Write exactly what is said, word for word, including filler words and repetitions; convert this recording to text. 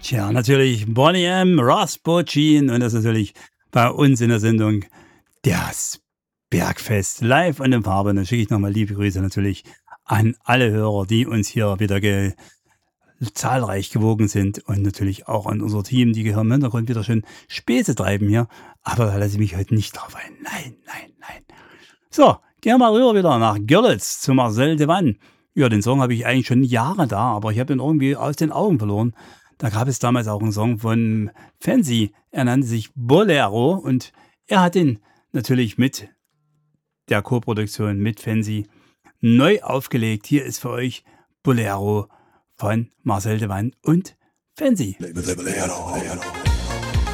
Tja, natürlich Boney M., Rasputin und das natürlich bei uns in der Sendung das Bergfest live und in Farbe. Da schicke ich nochmal liebe Grüße natürlich an alle Hörer, die uns hier wieder ge zahlreich gewogen sind und natürlich auch an unser Team, die hier im Hintergrund wieder schön Späße treiben hier. Aber da lasse ich mich heute nicht drauf ein. Nein, nein, nein. So, gehen wir mal rüber wieder nach Görlitz zu Marcel Dewan. Ja, den Song habe ich eigentlich schon Jahre da, aber ich habe ihn irgendwie aus den Augen verloren. Da gab es damals auch einen Song von Fancy. Er nannte sich Bolero und er hat ihn natürlich mit der Co-Produktion mit Fancy neu aufgelegt. Hier ist für euch Bolero von Marcel Dewan und Fancy. Bolero.